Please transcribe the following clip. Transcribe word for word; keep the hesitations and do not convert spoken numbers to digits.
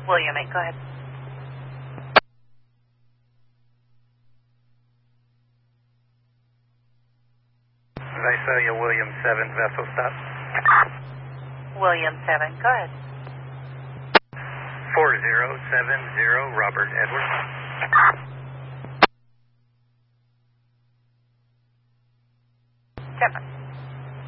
William eight, go ahead. Visalia William seven, vessel stop. William seven, go ahead. four zero seven zero, Robert Edward. Seven.